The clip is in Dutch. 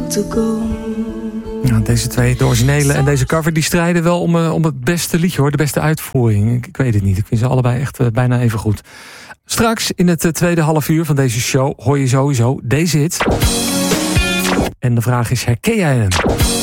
to go. Nou, deze twee, de originele en deze cover, die strijden wel om het beste liedje, hoor. De beste uitvoering. Ik weet het niet. Ik vind ze allebei echt bijna even goed. Straks in het tweede halfuur van deze show hoor je sowieso deze hit. En de vraag is, herken jij hem?